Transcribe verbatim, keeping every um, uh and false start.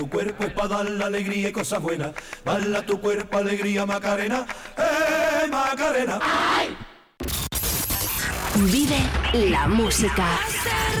Tu cuerpo es para dar la alegría y cosas buenas. Bala tu cuerpo, alegría, Macarena. ¡Eh, Macarena! Vive la música.